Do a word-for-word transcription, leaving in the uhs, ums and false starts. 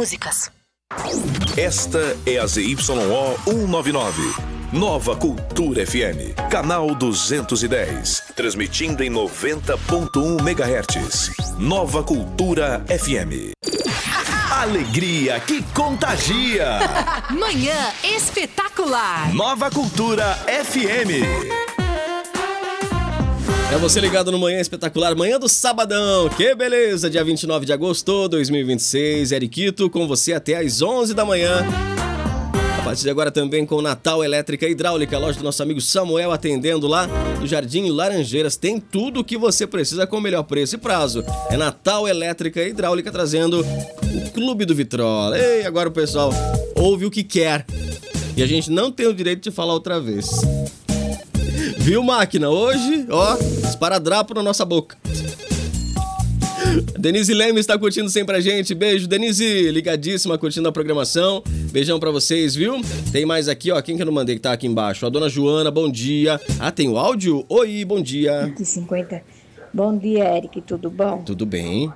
músicas. Esta é a Z Y O cento e noventa e nove. Nova Cultura F M, canal duzentos e dez, transmitindo em noventa ponto um megahertz. Nova Cultura F M. Alegria que contagia. Manhã espetacular. Nova Cultura F M. É você ligado no Manhã Espetacular, manhã do sabadão. Que beleza, dia vinte e nove de agosto de dois mil e vinte e seis. Eriquito com você até às onze da manhã. A partir de agora também com Natal Elétrica e Hidráulica, loja do nosso amigo Samuel, atendendo lá no Jardim Laranjeiras. Tem tudo o que você precisa com o melhor preço e prazo. É Natal Elétrica e Hidráulica trazendo o Clube do Vitrola. Ei, agora o pessoal ouve o que quer. E a gente não tem o direito de falar outra vez. Viu, máquina? Hoje, ó, esparadrapo na nossa boca. Denise Leme está curtindo sempre a gente. Beijo, Denise, ligadíssima, curtindo a programação. Beijão pra vocês, viu? Tem mais aqui, ó, quem que eu não mandei que tá aqui embaixo? A dona Joana, bom dia. Ah, tem o áudio? Oi, bom dia. cento e cinquenta. Bom dia, Eric, tudo bom? Tudo bem.